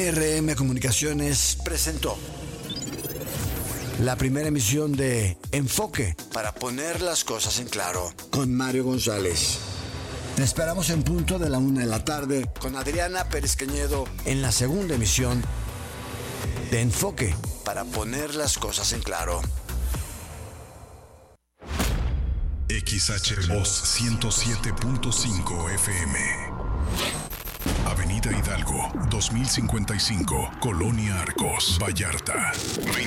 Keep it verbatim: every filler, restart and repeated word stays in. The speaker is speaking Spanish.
A R M Comunicaciones presentó la primera emisión de Enfoque para poner las cosas en claro con Mario González. Te esperamos en punto de la una de la tarde con Adriana Pérez Cañedo en la segunda emisión de Enfoque para poner las cosas en claro. X H Voz ciento siete punto cinco F M. Avenida Hidalgo, dos mil cincuenta y cinco, Colonia Arcos, Vallarta.